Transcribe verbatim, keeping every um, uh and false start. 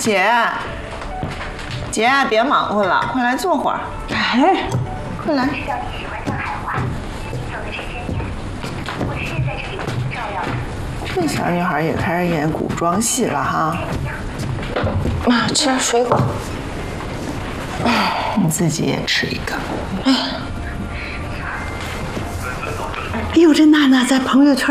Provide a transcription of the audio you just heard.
姐，姐，别忙活了，快来坐会儿。哎，快来。知道你喜欢上海话，走的这些年，我是在这里照料的。这小女孩也开始演古装戏了哈。 妈，吃点水果。 你自己也吃一个。 哎。 哎呦，这娜娜在朋友圈